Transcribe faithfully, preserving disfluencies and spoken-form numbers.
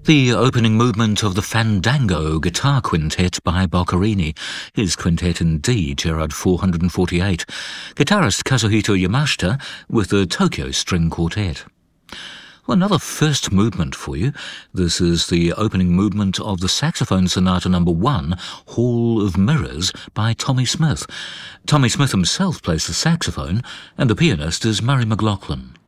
The opening movement of the Fandango Guitar Quintet by Boccherini is Quintet in D, Gerard four hundred forty-eight, guitarist Kazuhito Yamashita with the Tokyo String Quartet. Well, another first movement for you. This is the opening movement of the Saxophone Sonata number one, Hall of Mirrors, by Tommy Smith. Tommy Smith himself plays the saxophone, and the pianist is Murray McLaughlin.